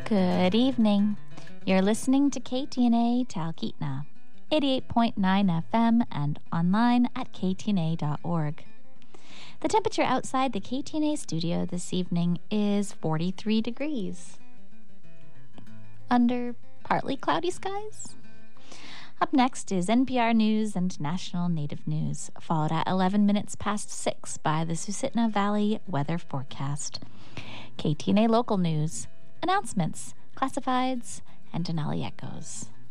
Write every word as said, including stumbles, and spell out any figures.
Good evening. You're listening to K T N A Talkeetna, eighty-eight point nine F M and online at k t n a dot org. The temperature outside the K T N A studio this evening is forty-three degrees. Under partly cloudy skies. Up next is N P R News and National Native News, followed at eleven minutes past six by the Susitna Valley Weather Forecast. K T N A Local News, announcements, classifieds, and Denali Echoes.